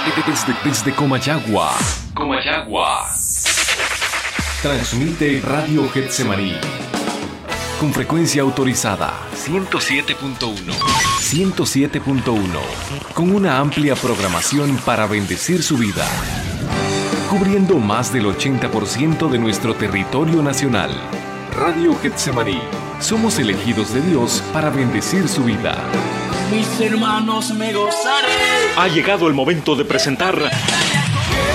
Desde Comayagua. Transmite Radio Getsemaní. Con frecuencia autorizada 107.1. 107.1. Con una amplia programación para bendecir su vida. Cubriendo más del 80% de nuestro territorio nacional. Radio Getsemaní. Somos elegidos de Dios para bendecir su vida. Mis hermanos, me gozaré. Ha llegado el momento de presentar